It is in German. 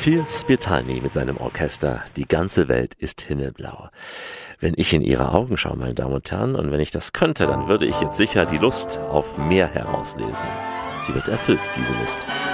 Sophia Spitalny mit seinem Orchester Die ganze Welt ist himmelblau. Wenn ich in Ihre Augen schaue, meine Damen und Herren, und wenn ich das könnte, dann würde ich jetzt sicher die Lust auf mehr herauslesen. Sie wird erfüllt, diese Lust.